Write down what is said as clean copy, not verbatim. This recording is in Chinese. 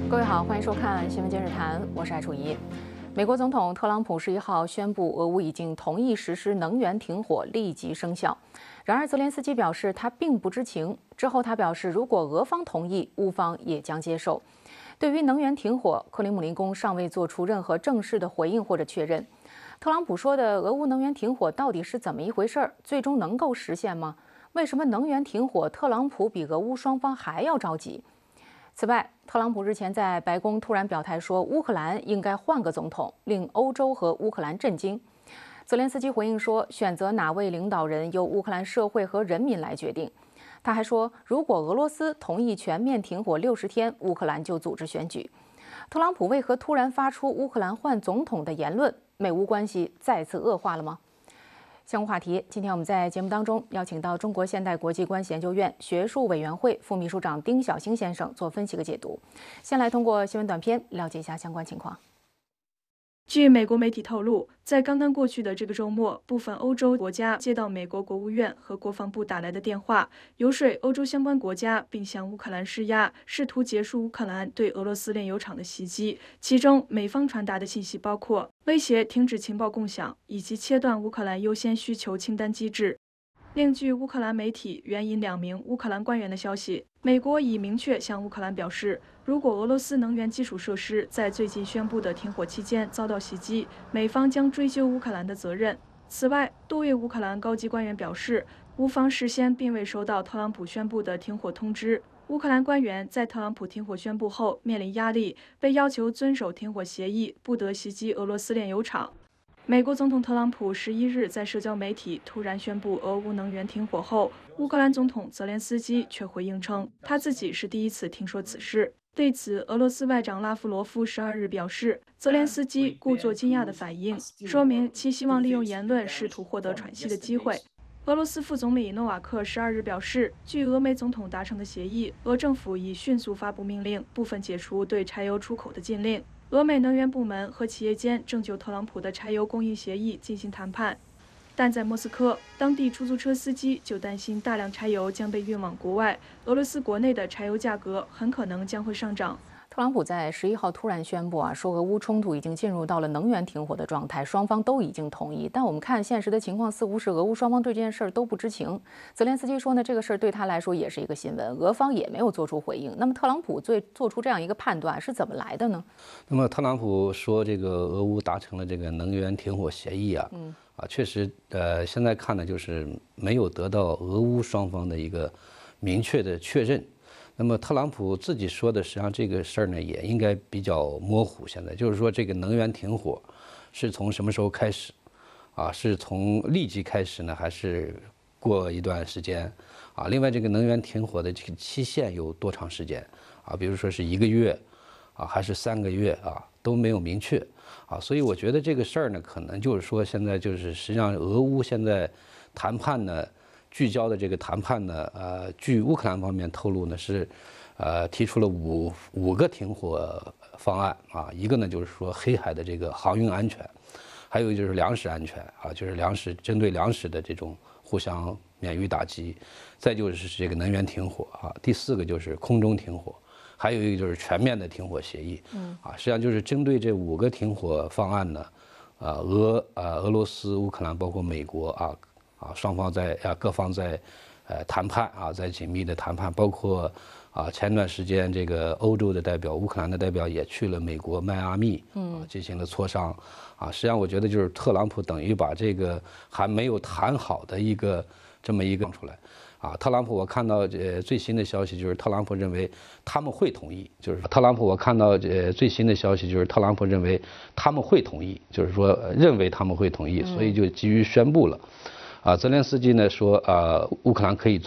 各位好，欢迎收看《新闻今日谈》，我是艾楚怡。美国总统特朗普11号宣布，俄乌已经同意实施能源停火，立即生效。然而，泽连斯基表示他并不知情。之后，他表示，如果俄方同意，乌方也将接受。对于能源停火，克里姆林宫尚未做出任何正式的回应或者确认。特朗普说的俄乌能源停火到底是怎么一回事？最终能够实现吗？为什么能源停火，特朗普比俄乌双方还要着急？此外，特朗普日前在白宫突然表态说，乌克兰应该换个总统，令欧洲和乌克兰震惊。泽连斯基回应说，选择哪位领导人由乌克兰社会和人民来决定。他还说，如果俄罗斯同意全面停火60天，乌克兰就组织选举。特朗普为何突然发出乌克兰换总统的言论？美乌关系再次恶化了吗？相关话题，今天我们在节目当中邀请到中国现代国际关系研究院学术委员会副秘书长丁晓星先生做分析和解读。先来通过新闻短片了解一下相关情况。 据美国媒体透露，在刚刚过去的这个周末，部分欧洲国家接到美国国务院和国防部打来的电话，游说欧洲相关国家，并向乌克兰施压，试图结束乌克兰对俄罗斯炼油厂的袭击。其中，美方传达的信息包括威胁停止情报共享，以及切断乌克兰优先需求清单机制。另据乌克兰媒体援引2名乌克兰官员的消息，美国已明确向乌克兰表示，如果俄罗斯能源基础设施在最近宣布的停火期间遭到袭击，美方将追究乌克兰的责任。此外，多位乌克兰高级官员表示，乌方事先并未收到特朗普宣布的停火通知。乌克兰官员在特朗普停火宣布后面临压力，被要求遵守停火协议，不得袭击俄罗斯炼油厂。美国总统特朗普11日在社交媒体突然宣布俄乌能源停火后，乌克兰总统泽连斯基却回应称，他自己是第一次听说此事。对此，俄罗斯外长拉夫罗夫12日表示，泽连斯基故作惊讶的反应，说明其希望利用言论试图获得喘息的机会。俄罗斯副总理诺瓦克12日表示，据俄美总统达成的协议，俄政府已迅速发布命令，部分解除对柴油出口的禁令。俄美能源部门和企业间正就特朗普的柴油供应协议进行谈判，但在莫斯科，当地出租车司机就担心大量柴油将被运往国外，俄罗斯国内的柴油价格很可能将会上涨。 特朗普在11号突然宣布说俄乌冲突已经进入到了能源停火的状态，双方都已经同意。但我们看现实的情况，似乎是俄乌双方对这件事都不知情。泽连斯基说呢，这个事对他来说也是一个新闻，俄方也没有做出回应。那么特朗普做出这样一个判断是怎么来的呢？ 那么特朗普说这个俄乌达成了这个能源停火协议确实现在看呢就是没有得到俄乌双方的一个明确的确认。那么特朗普自己说的，实际上这个事儿呢也应该比较模糊。现在就是说，这个能源停火是从什么时候开始？是从立即开始呢，还是过一段时间？另外，这个能源停火的这个期限有多长时间？比如说是1个月，还是3个月都没有明确。所以我觉得这个事儿呢，可能就是说现在就是实际上俄乌现在谈判呢。聚焦的这个谈判呢，据乌克兰方面透露呢，是，提出了五个停火方案一个呢就是说黑海的这个航运安全，还有就是粮食安全就是针对粮食的这种互相免于打击，再就是这个能源停火第4个就是空中停火，还有一个就是全面的停火协议实际上就是针对这5个停火方案呢，俄罗斯、乌克兰包括美国双方各方在谈判在紧密的谈判，包括前段时间这个欧洲的代表、乌克兰的代表也去了美国迈阿密进行了磋商实际上我觉得就是特朗普等于把这个还没有谈好的这么一个出来特朗普我看到最新的消息就是特朗普认为他们会同意，就是特朗普我看到最新的消息就是特朗普认为他们会同意，就是说认为他们会同意，所以就急于宣布了。泽连斯基呢说，乌克兰可以